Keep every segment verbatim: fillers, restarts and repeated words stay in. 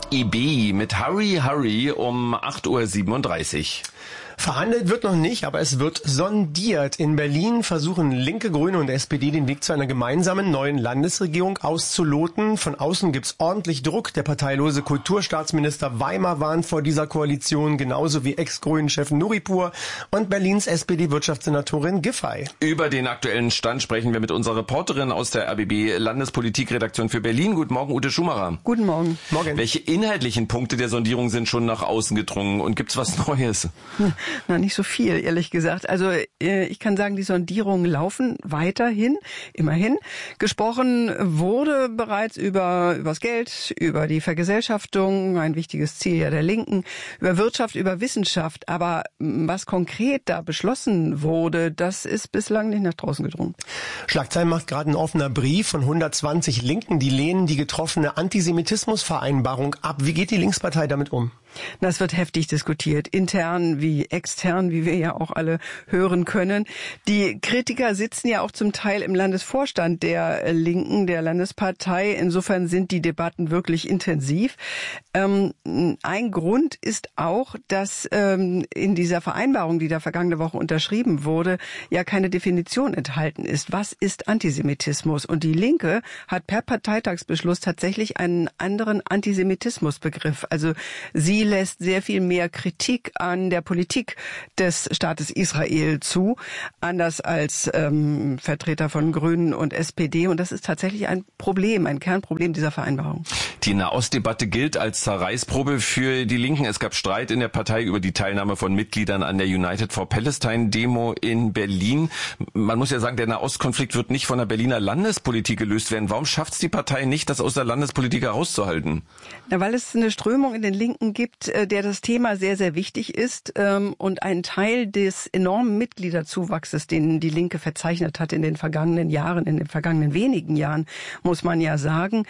I B mit Hurry, Hurry um acht Uhr siebenunddreißig. Verhandelt wird noch nicht, aber es wird sondiert. In Berlin versuchen Linke, Grüne und S P D den Weg zu einer gemeinsamen neuen Landesregierung auszuloten. Von außen gibt's ordentlich Druck. Der parteilose Kulturstaatsminister Weimer warnt vor dieser Koalition, genauso wie Ex-Grünen-Chef Nuripur und Berlins S P D-Wirtschaftssenatorin Giffey. Über den aktuellen Stand sprechen wir mit unserer Reporterin aus der R B B Landespolitikredaktion für Berlin. Guten Morgen, Ute Schumacher. Guten Morgen. Morgen. Welche inhaltlichen Punkte der Sondierung sind schon nach außen gedrungen und gibt's was Neues? Na, nicht so viel, ehrlich gesagt. Also ich kann sagen, die Sondierungen laufen weiterhin, immerhin. Gesprochen wurde bereits über übers Geld, über die Vergesellschaftung, ein wichtiges Ziel ja der Linken, über Wirtschaft, über Wissenschaft. Aber was konkret da beschlossen wurde, das ist bislang nicht nach draußen gedrungen. Schlagzeilen macht gerade ein offener Brief von hundertzwanzig Linken, die lehnen die getroffene Antisemitismusvereinbarung ab. Wie geht die Linkspartei damit um? Das wird heftig diskutiert, intern wie extern, wie wir ja auch alle hören können. Die Kritiker sitzen ja auch zum Teil im Landesvorstand der Linken, der Landespartei. Insofern sind die Debatten wirklich intensiv. Ähm, ein Grund ist auch, dass ähm, in dieser Vereinbarung, die da vergangene Woche unterschrieben wurde, ja keine Definition enthalten ist. Was ist Antisemitismus? Und die Linke hat per Parteitagsbeschluss tatsächlich einen anderen Antisemitismusbegriff. Also sie lässt sehr viel mehr Kritik an der Politik des Staates Israel zu, anders als ähm, Vertreter von Grünen und S P D. Und das ist tatsächlich ein Problem, ein Kernproblem dieser Vereinbarung. Die Nahostdebatte gilt als Zerreißprobe für die Linken. Es gab Streit in der Partei über die Teilnahme von Mitgliedern an der United for Palestine Demo in Berlin. Man muss ja sagen, der Nahostkonflikt wird nicht von der Berliner Landespolitik gelöst werden. Warum schafft es die Partei nicht, das aus der Landespolitik herauszuhalten? Na, weil es eine Strömung in den Linken gibt, der das Thema sehr, sehr wichtig ist und ein Teil des enormen Mitgliederzuwachses, den die Linke verzeichnet hat in den vergangenen Jahren, in den vergangenen wenigen Jahren, muss man ja sagen,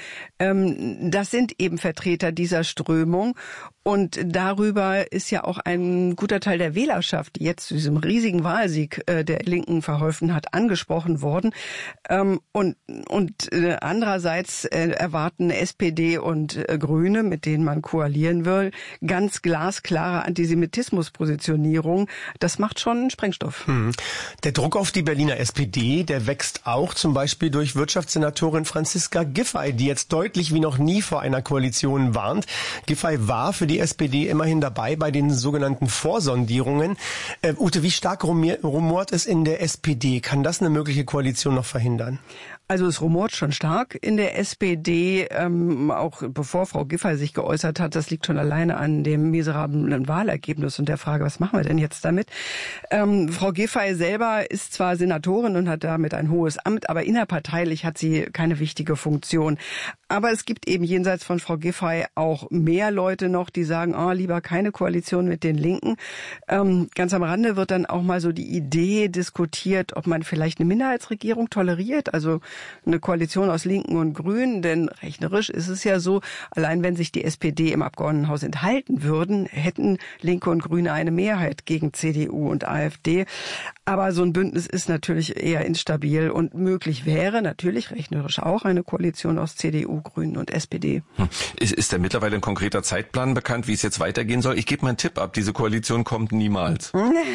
das sind eben Vertreter dieser Strömung. Und darüber ist ja auch ein guter Teil der Wählerschaft, die jetzt zu diesem riesigen Wahlsieg äh, der Linken verholfen hat, angesprochen worden. Ähm, und und äh, andererseits äh, erwarten S P D und äh, Grüne, mit denen man koalieren will, ganz glasklare Antisemitismuspositionierung. Das macht schon Sprengstoff. Hm. Der Druck auf die Berliner S P D, der wächst auch zum Beispiel durch Wirtschaftssenatorin Franziska Giffey, die jetzt deutlich wie noch nie vor einer Koalition warnt. Giffey war für die S P D immerhin dabei bei den sogenannten Vorsondierungen. Äh, Ute, wie stark rumort es in der S P D? Kann das eine mögliche Koalition noch verhindern? Also es rumort schon stark in der S P D, ähm, auch bevor Frau Giffey sich geäußert hat. Das liegt schon alleine an dem miserablen Wahlergebnis und der Frage, was machen wir denn jetzt damit? Ähm, Frau Giffey selber ist zwar Senatorin und hat damit ein hohes Amt, aber innerparteilich hat sie keine wichtige Funktion. Aber es gibt eben jenseits von Frau Giffey auch mehr Leute noch, die sagen, oh, lieber keine Koalition mit den Linken. Ähm, ganz am Rande wird dann auch mal so die Idee diskutiert, ob man vielleicht eine Minderheitsregierung toleriert, also eine Koalition aus Linken und Grünen, denn rechnerisch ist es ja so, allein wenn sich die S P D im Abgeordnetenhaus enthalten würden, hätten Linke und Grüne eine Mehrheit gegen C D U und A f D. Aber so ein Bündnis ist natürlich eher instabil und möglich wäre natürlich rechnerisch auch eine Koalition aus C D U, Grünen und S P D. Hm. Ist, ist da mittlerweile ein konkreter Zeitplan bekannt, wie es jetzt weitergehen soll? Ich gebe mal einen Tipp ab, diese Koalition kommt niemals.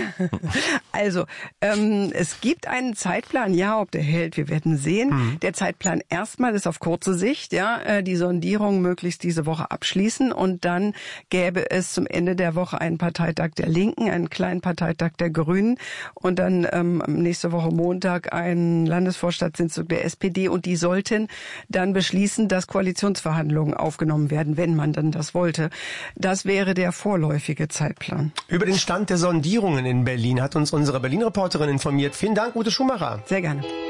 Also, ähm, es gibt einen Zeitplan, ja, ob der hält, wir werden sehen. Mhm. Der Zeitplan erstmal ist auf kurze Sicht, ja, die Sondierung möglichst diese Woche abschließen und dann gäbe es zum Ende der Woche einen Parteitag der Linken, einen kleinen Parteitag der Grünen und dann ähm, nächste Woche Montag einen Landesvorstandssitzung der S P D und die sollten dann beschließen, dass Koalitionsverhandlungen aufgenommen werden, wenn man dann das wollte. Das wäre der vorläufige Zeitplan. Über den Stand der Sondierungen in Berlin hat uns unsere Berlin-Reporterin informiert. Vielen Dank, Ute Schumacher. Sehr gerne.